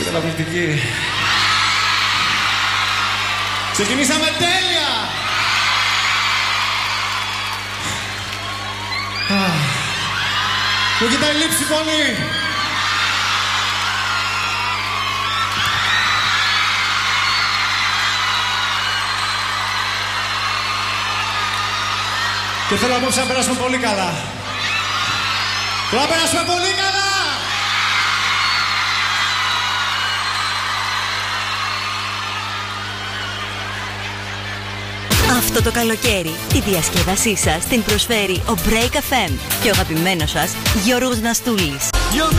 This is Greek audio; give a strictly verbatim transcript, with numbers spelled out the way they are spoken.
Είστε καταπληκτικοί. Ξεκινήσαμε τέλεια. Μου κοιτάει λείψη πολύ. Και θέλω απόψε να περάσουμε πολύ καλά. Θέλω να περάσουμε πολύ καλά. Αυτό το καλοκαίρι τη διασκέδασή σας την προσφέρει ο Break εφ εμ και ο αγαπημένος σας Γιώργος Ναστούλης.